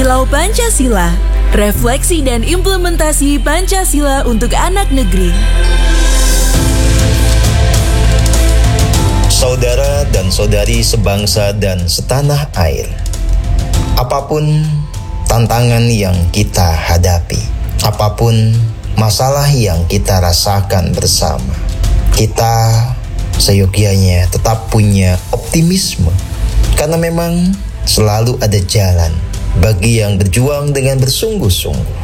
Kilau Pancasila, refleksi dan implementasi Pancasila untuk anak negeri. Saudara dan saudari sebangsa dan setanah air, apapun tantangan yang kita hadapi, apapun masalah yang kita rasakan bersama, kita seyogyanya tetap punya optimisme, karena memang selalu ada jalan bagi yang berjuang dengan bersungguh-sungguh.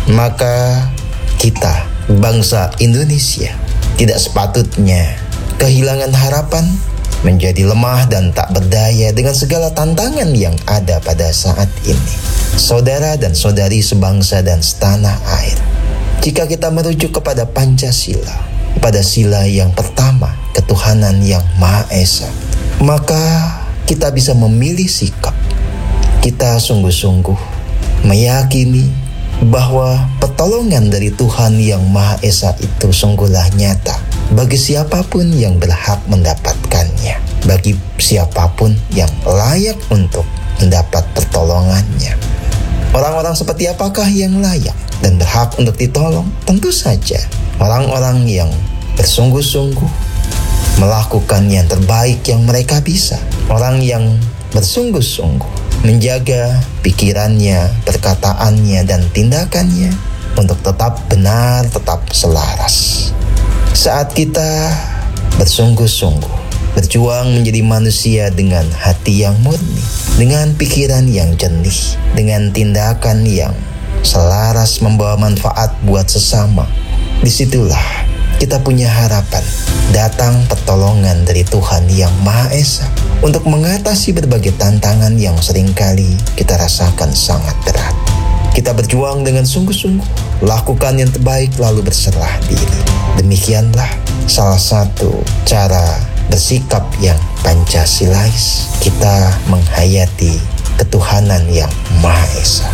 Maka kita, bangsa Indonesia, tidak sepatutnya kehilangan harapan, menjadi lemah dan tak berdaya dengan segala tantangan yang ada pada saat ini. Saudara dan saudari sebangsa dan setanah air, jika kita merujuk kepada Pancasila, pada sila yang pertama, ketuhanan yang Maha Esa, maka kita bisa memilih sikap. Kita sungguh-sungguh meyakini bahwa pertolongan dari Tuhan yang Maha Esa itu sungguhlah nyata bagi siapapun yang berhak mendapatkannya, bagi siapapun yang layak untuk mendapat pertolongannya. Orang-orang seperti apakah yang layak dan berhak untuk ditolong? Tentu saja orang-orang yang bersungguh-sungguh melakukan yang terbaik yang mereka bisa. Orang yang bersungguh-sungguh menjaga pikirannya, perkataannya, dan tindakannya untuk tetap benar, tetap selaras. Saat kita bersungguh-sungguh berjuang menjadi manusia dengan hati yang murni, dengan pikiran yang jernih, dengan tindakan yang selaras membawa manfaat buat sesama, disitulah kita punya harapan datang pertolongan dari Tuhan yang Maha Esa untuk mengatasi berbagai tantangan yang seringkali kita rasakan sangat berat. Kita berjuang dengan sungguh-sungguh, lakukan yang terbaik lalu berserah diri. Demikianlah salah satu cara bersikap yang Pancasilais, kita menghayati ketuhanan yang Maha Esa.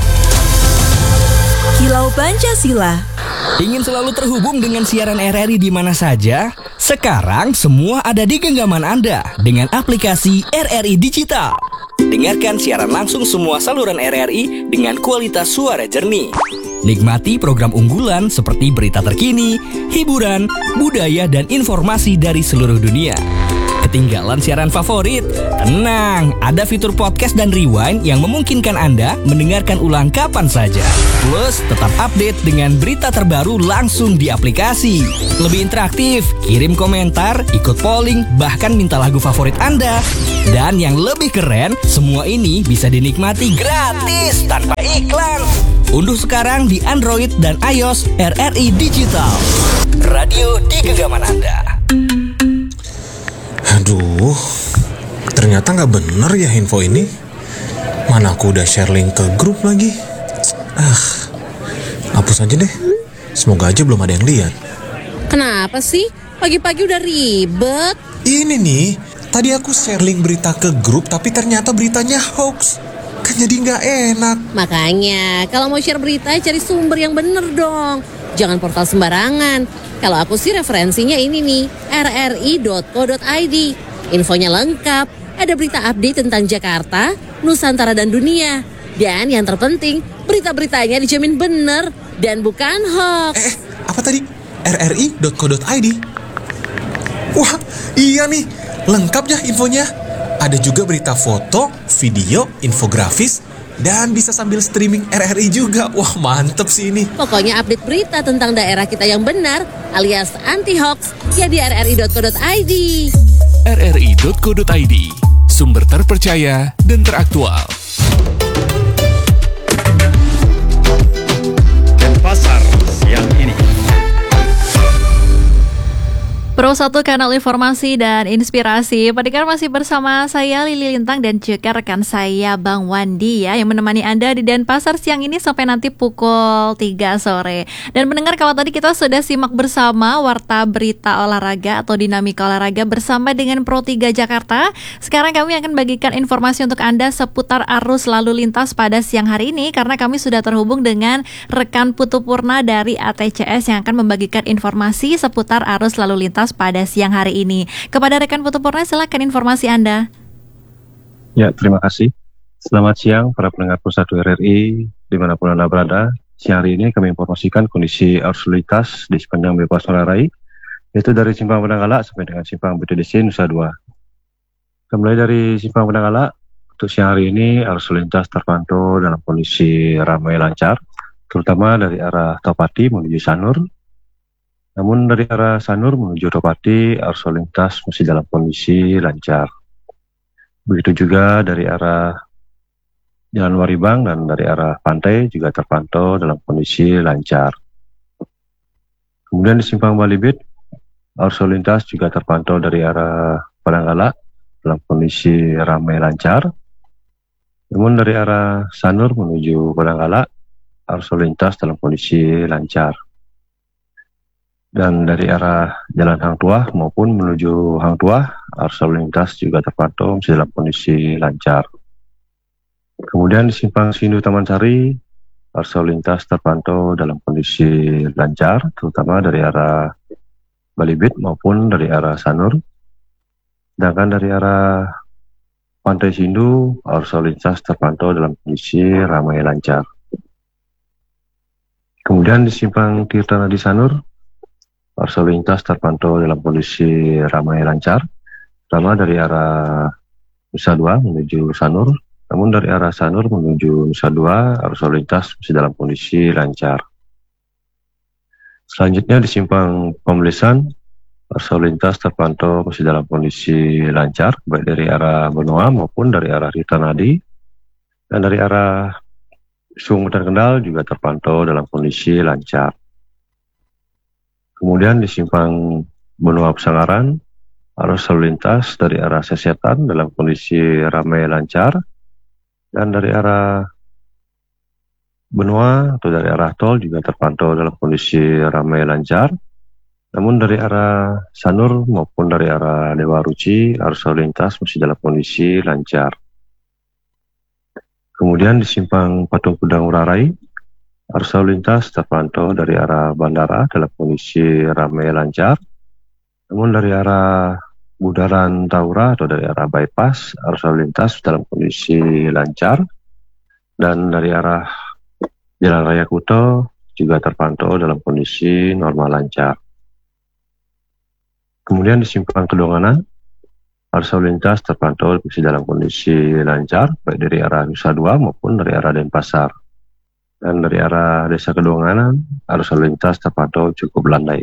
Kilau Pancasila. Ingin selalu terhubung dengan siaran RRI di mana saja? Sekarang semua ada di genggaman Anda dengan aplikasi RRI Digital. Dengarkan siaran langsung semua saluran RRI dengan kualitas suara jernih. Nikmati program unggulan seperti berita terkini, hiburan, budaya, dan informasi dari seluruh dunia. Ketinggalan siaran favorit? Tenang, ada fitur podcast dan rewind yang memungkinkan Anda mendengarkan ulang kapan saja. Plus, tetap update dengan berita terbaru langsung di aplikasi. Lebih interaktif, kirim komentar, ikut polling, bahkan minta lagu favorit Anda. Dan yang lebih keren, semua ini bisa dinikmati gratis tanpa iklan. Unduh sekarang di Android dan iOS RRI Digital. Radio di genggaman Anda. Aduh, ternyata gak bener ya info ini. Mana aku udah share link ke grup lagi. Hapus aja deh. Semoga aja belum ada yang lihat. Kenapa sih? Pagi-pagi udah ribet. Ini nih, tadi aku share link berita ke grup, tapi ternyata beritanya hoax. Kan jadi gak enak. Makanya, kalau mau share berita, cari sumber yang bener dong. Jangan portal sembarangan. Kalau aku sih referensinya ini nih, rri.co.id. Infonya lengkap, ada berita update tentang Jakarta, Nusantara, dan dunia. Dan yang terpenting, berita-beritanya dijamin bener dan bukan hoax. Apa tadi? rri.co.id? Wah, iya nih, lengkap ya infonya. Ada juga berita foto, video, infografis, dan bisa sambil streaming RRI juga. Wah, mantep sih ini. Pokoknya update berita tentang daerah kita yang benar, alias anti-hoax, ya di rri.co.id. rri.co.id, sumber terpercaya dan teraktual. Pasar siang ini. Pro 1 Kanal Informasi dan Inspirasi. Pendengar masih bersama saya Lili Lintang dan juga rekan saya Bang Wandi ya, yang menemani Anda di Denpasar siang ini sampai nanti pukul 3 sore. Dan pendengar, kalau tadi kita sudah simak bersama warta berita olahraga atau dinamika olahraga bersama dengan Pro 3 Jakarta, sekarang kami akan bagikan informasi untuk Anda seputar arus lalu lintas pada siang hari ini, karena kami sudah terhubung dengan rekan Putu Purna dari ATCS yang akan membagikan informasi seputar arus lalu lintas pada siang hari ini. Kepada rekan Putu Purna, silakan informasi Anda. Ya, terima kasih. Selamat siang para pendengar Pusat RRI dimanapun Anda berada. Siang hari ini kami informasikan kondisi arus lalu lintas di sepanjang bypass Ngurah Rai, yaitu dari Simpang Penanggalak sampai dengan Simpang BTDC Nusa Dua. Mulai dari Simpang Penanggalak, untuk siang hari ini arus lalu lintas terpantau dalam kondisi ramai lancar, terutama dari arah Topati menuju Sanur. Namun dari arah Sanur menuju Topati, arus lalu lintas masih dalam kondisi lancar. Begitu juga dari arah Jalan Waribang dan dari arah pantai juga terpantau dalam kondisi lancar. Kemudian di Simpang Balibit, arus lalu lintas juga terpantau dari arah Penanggalak dalam kondisi ramai lancar. Namun dari arah Sanur menuju Penanggalak, arus lalu lintas dalam kondisi lancar. Dan dari arah Jalan Hang Tuah maupun menuju Hang Tuah, arus lalu lintas juga terpantau masih dalam kondisi lancar. Kemudian di Simpang Sindu Taman Sari, arus lalu lintas terpantau dalam kondisi lancar, terutama dari arah Balibit maupun dari arah Sanur. Sedangkan dari arah Pantai Sindu, arus lalu lintas terpantau dalam kondisi ramai lancar. Kemudian di Simpang Tirtanadi Sanur, arus lalu lintas terpantau dalam kondisi ramai lancar, terutama dari arah Nusa Dua menuju Sanur. Namun dari arah Sanur menuju Nusa Dua, arus lalu lintas masih dalam kondisi lancar. Selanjutnya di Simpang Pembelisan, arus lalu lintas terpantau masih dalam kondisi lancar, baik dari arah Benoa maupun dari arah Tirtanadi. Dan dari arah Sungai Kendal juga terpantau dalam kondisi lancar. Kemudian di Simpang Benoa Pesanggaran, arus lalu lintas dari arah Sesetan dalam kondisi ramai lancar. Dan dari arah Benoa atau dari arah tol juga terpantau dalam kondisi ramai lancar. Namun dari arah Sanur maupun dari arah Dewa Ruci, arus lalu lintas masih dalam kondisi lancar. Kemudian di Simpang Patung Kuda Ngurah Rai, arus lalu lintas terpantau dari arah bandara dalam kondisi ramai lancar. Namun dari arah Bundaran Taura atau dari arah bypass, arus lalu lintas dalam kondisi lancar. Dan dari arah Jalan Raya Kuto juga terpantau dalam kondisi normal lancar. Kemudian di Simpang Kedonganan, arus lalu lintas terpantau masih dalam kondisi lancar, baik dari arah Nusa Dua maupun dari arah Denpasar. Dan dari arah Desa Kedonganan, arus lalu lintas terpantau cukup landai.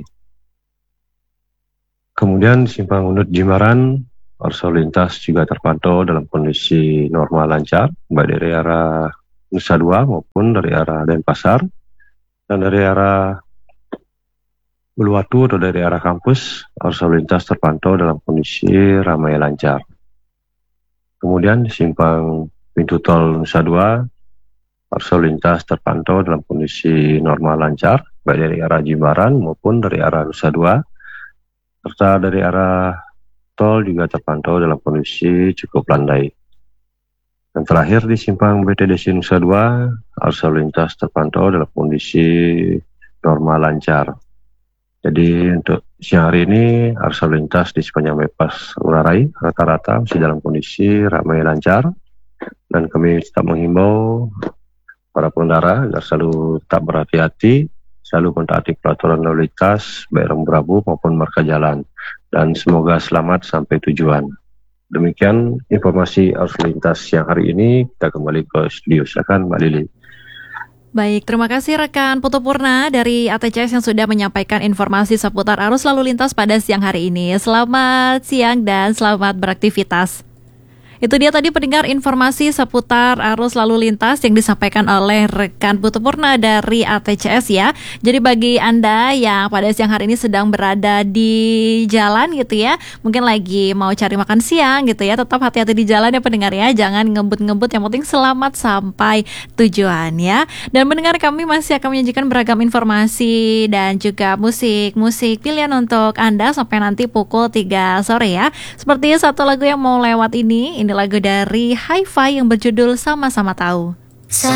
Kemudian di Simpang Unut Jimbaran, arus lalu lintas juga terpantau dalam kondisi normal lancar, baik dari arah Nusa Dua maupun dari arah Denpasar. Dan dari arah Uluwatu atau dari arah kampus, arus lalu lintas terpantau dalam kondisi ramai lancar. Kemudian di Simpang Pintu Tol Nusa Dua, arus lalu lintas terpantau dalam kondisi normal lancar, baik dari arah Jimbaran maupun dari arah Nusa Dua. Serta dari arah tol juga terpantau dalam kondisi cukup landai. Dan terakhir di Simpang BTDC Nusa Dua, arus lalu lintas terpantau dalam kondisi normal lancar. Jadi untuk siang hari ini arus lalu lintas di sepanjang bypass Ngurah Rai rata-rata masih dalam kondisi ramai lancar. Dan kami tetap menghimbau para pengendara agar selalu tetap berhati-hati, selalu mentaati peraturan lalu lintas, baik rambu-rambu maupun marka jalan. Dan semoga selamat sampai tujuan. Demikian informasi arus lintas siang hari ini. Kita kembali ke studio. Silakan Mbak Lili. Baik, terima kasih rekan Putu Purna dari ATCS yang sudah menyampaikan informasi seputar arus lalu lintas pada siang hari ini. Selamat siang dan selamat beraktivitas. Itu dia tadi pendengar informasi seputar arus lalu lintas yang disampaikan oleh rekan Putu Purna dari ATCS ya. Jadi bagi Anda yang pada siang hari ini sedang berada di jalan gitu ya, mungkin lagi mau cari makan siang gitu ya, tetap hati-hati di jalan ya pendengar ya. Jangan ngebut-ngebut, yang penting selamat sampai tujuan ya. Dan pendengar, kami masih akan menyajikan beragam informasi dan juga musik pilihan untuk Anda sampai nanti pukul 3 sore ya. Seperti satu lagu yang mau lewat ini lagu dari Hi-Fi yang berjudul Sama-Sama Tahu.